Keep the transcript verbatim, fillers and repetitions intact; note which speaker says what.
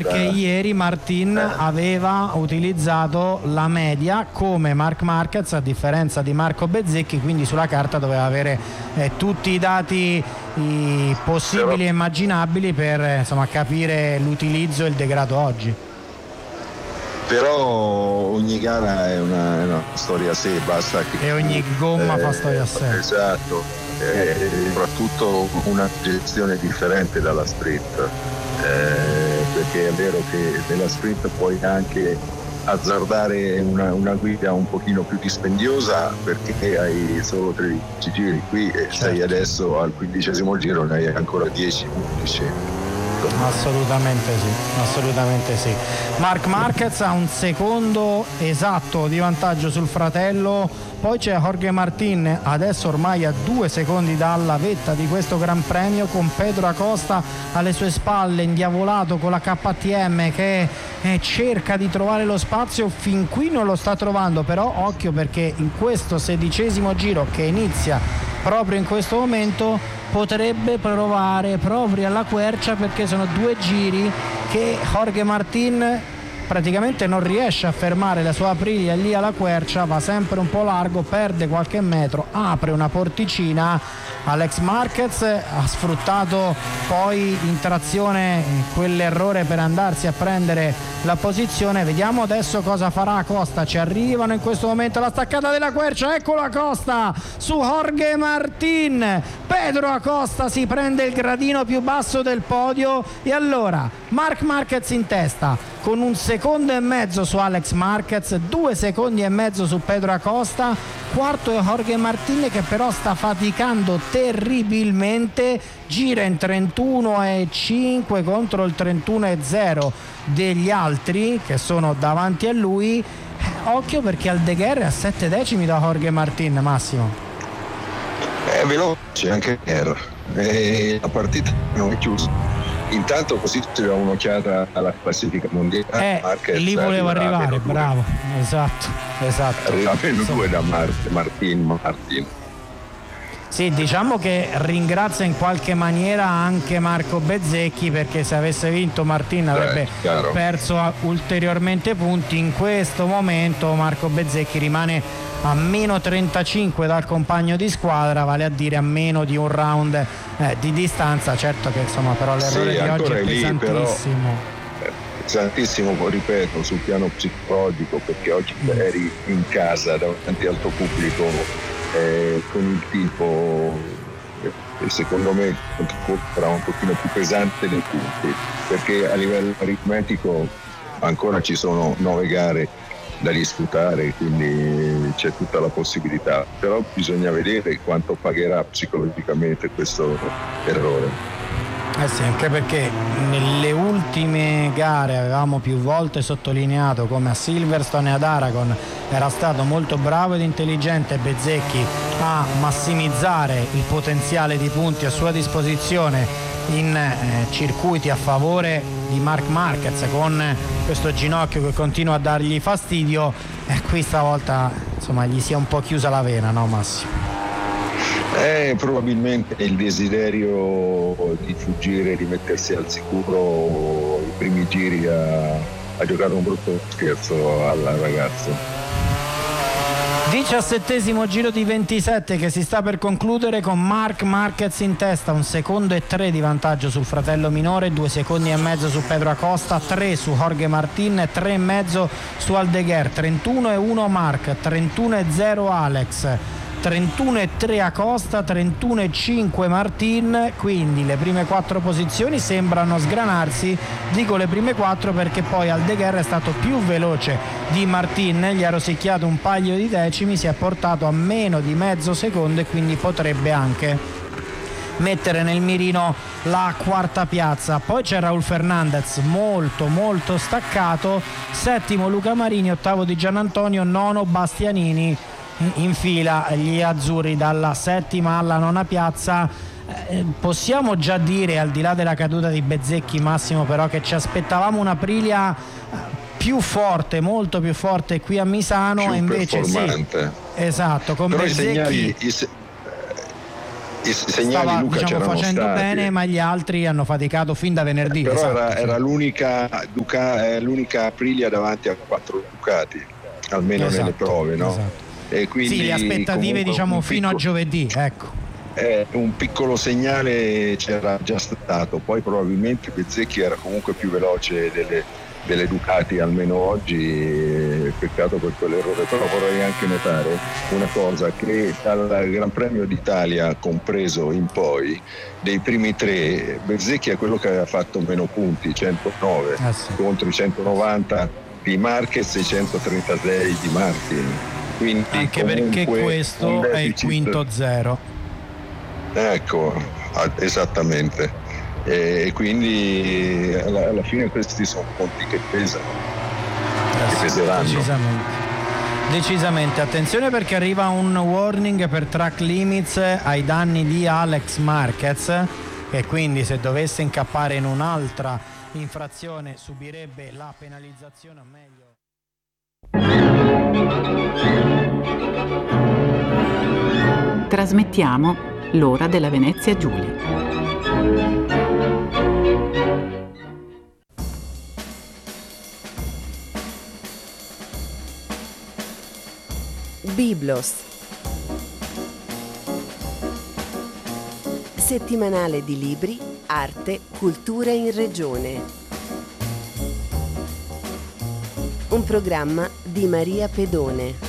Speaker 1: perché ieri Martin eh. aveva utilizzato la media come Marc Marquez, a differenza di Marco Bezzecchi, quindi sulla carta doveva avere eh, tutti i dati i possibili Però... e immaginabili per insomma capire l'utilizzo e il degrado oggi.
Speaker 2: Però ogni gara è una, è una storia a sé, basta che
Speaker 1: e ogni gomma
Speaker 2: eh,
Speaker 1: fa storia a sé.
Speaker 2: Esatto, e soprattutto una gestione differente dalla sprint, eh, perché è vero che nella sprint puoi anche azzardare una, una guida un pochino più dispendiosa perché hai solo tredici giri, qui certo. sei adesso al quindicesimo giro, ne hai ancora dieci undici.
Speaker 1: Assolutamente sì, assolutamente sì. Marc Marquez ha un secondo esatto di vantaggio sul fratello, poi c'è Jorge Martin adesso ormai a due secondi dalla vetta di questo Gran Premio, con Pedro Acosta alle sue spalle, indiavolato con la K T M che eh, cerca di trovare lo spazio, fin qui non lo sta trovando, però occhio perché in questo sedicesimo giro che inizia proprio in questo momento potrebbe provare proprio alla quercia, perché sono due giri che Jorge Martin praticamente non riesce a fermare la sua Aprilia lì alla quercia, va sempre un po' largo, perde qualche metro, apre una porticina. Alex Marquez ha sfruttato poi in trazione quell'errore per andarsi a prendere la posizione. Vediamo adesso cosa farà Acosta, ci arrivano in questo momento la staccata della quercia, eccolo Acosta su Jorge Martin, Pedro Acosta si prende il gradino più basso del podio e allora Marc Marquez in testa con un secondo e mezzo su Alex Marquez, due secondi e mezzo su Pedro Acosta, quarto è Jorge Martin che però sta faticando terribilmente, gira in trentuno e cinque contro il trentuno e zero degli altri che sono davanti a lui. Occhio perché Aldeguer è a sette decimi da Jorge Martin, Massimo.
Speaker 2: È veloce anche R, e la partita non è chiusa. Intanto così ci diamo un'occhiata alla classifica mondiale.
Speaker 1: Eh, lì volevo arrivare, bravo, esatto, esatto.
Speaker 2: Arriva meno due da Mart- Martin Martin.
Speaker 1: Sì, diciamo che ringrazia in qualche maniera anche Marco Bezzecchi, perché se avesse vinto Martin avrebbe
Speaker 2: eh,
Speaker 1: perso ulteriormente punti. In questo momento Marco Bezzecchi rimane a meno trentacinque dal compagno di squadra, vale a dire a meno di un round eh, di distanza. Certo che insomma però l'errore
Speaker 2: sì,
Speaker 1: di oggi è
Speaker 2: lì,
Speaker 1: pesantissimo.
Speaker 2: Però, pesantissimo, ripeto, sul piano psicologico, perché oggi mm. eri in casa davanti al tuo pubblico eh, con il tipo e secondo me sarà un pochino più pesante dei punti, perché a livello aritmetico ancora ci sono nove gare da disputare, quindi c'è tutta la possibilità, però bisogna vedere quanto pagherà psicologicamente questo errore.
Speaker 1: Eh sì, anche perché nelle ultime gare avevamo più volte sottolineato come a Silverstone e ad Aragon era stato molto bravo ed intelligente Bezzecchi a massimizzare il potenziale di punti a sua disposizione in eh, circuiti a favore di Marc Marquez, con questo ginocchio che continua a dargli fastidio, e eh, qui stavolta insomma gli si è un po' chiusa la vena, no Massimo?
Speaker 2: Eh, probabilmente il desiderio di fuggire, di mettersi al sicuro i primi giri a, a giocare un brutto scherzo al ragazzo.
Speaker 1: diciassettesimo giro di ventisette che si sta per concludere con Marc Marquez in testa, un secondo e tre di vantaggio sul fratello minore, due secondi e mezzo su Pedro Acosta, tre su Jorge Martin, tre e mezzo su Aldeguer, trentuno e uno Marc, trentuno e zero Alex, trentuno e tre Acosta, trentuno e cinque Martin, quindi le prime quattro posizioni sembrano sgranarsi. Dico le prime quattro perché poi Aldeguer è stato più veloce di Martin, gli ha rosicchiato un paio di decimi, si è portato a meno di mezzo secondo e quindi potrebbe anche mettere nel mirino la quarta piazza. Poi c'è Raul Fernandez molto molto staccato, settimo Luca Marini, ottavo Di Giannantonio, nono Bastianini. In fila gli azzurri dalla settima alla nona piazza. Eh, possiamo già dire, al di là della caduta di Bezzecchi, Massimo, però che ci aspettavamo una Aprilia più forte, molto più forte qui a Misano,
Speaker 2: più
Speaker 1: e invece sì, esatto, con
Speaker 2: però
Speaker 1: Bezzecchi
Speaker 2: i segnali, i, se- i segnali
Speaker 1: stava
Speaker 2: Luca
Speaker 1: diciamo,
Speaker 2: c'erano
Speaker 1: facendo
Speaker 2: stati.
Speaker 1: bene, ma gli altri hanno faticato fin da venerdì.
Speaker 2: Però
Speaker 1: esatto,
Speaker 2: era,
Speaker 1: sì.
Speaker 2: era l'unica, Duca, eh, l'unica Aprilia davanti a quattro Ducati, almeno
Speaker 1: Esatto,
Speaker 2: nelle prove, no?
Speaker 1: esatto.
Speaker 2: E quindi
Speaker 1: Sì, le aspettative diciamo fino a giovedì, ecco.
Speaker 2: Eh, un piccolo segnale c'era già stato, poi probabilmente Bezzecchi era comunque più veloce delle, delle Ducati, almeno oggi, eh, peccato per quell'errore. Però vorrei anche notare una cosa, che dal Gran Premio d'Italia compreso in poi, dei primi tre, Bezzecchi è quello che aveva fatto meno punti, centonove,
Speaker 1: Ah, sì.
Speaker 2: contro i centonovanta di Marquez e i centotrentasei di Martin. Quindi
Speaker 1: anche perché questo è il quinto zero.
Speaker 2: Ecco, esattamente. E quindi alla, alla fine questi sono punti che pesano, che peseranno.
Speaker 1: Decisamente. Decisamente, attenzione perché arriva un warning per track limits ai danni di Alex Marquez, e quindi se dovesse incappare in un'altra infrazione subirebbe la penalizzazione, o meglio.
Speaker 3: Trasmettiamo l'ora della Venezia Giulia.
Speaker 4: Biblos, settimanale di libri, arte, cultura in regione. Un programma di Maria Pedone.